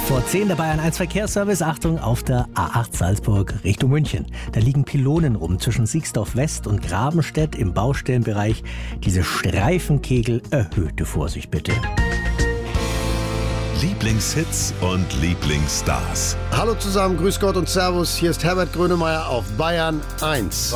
Vor 10 der Bayern 1 Verkehrsservice. Achtung, auf der A8 Salzburg Richtung München. Da liegen Pylonen rum zwischen Siegsdorf West und Grabenstedt im Baustellenbereich. Diese Streifenkegel, erhöhte Vorsicht bitte. Lieblingshits und Lieblingsstars. Hallo zusammen, grüß Gott und Servus. Hier ist Herbert Grönemeyer auf Bayern 1.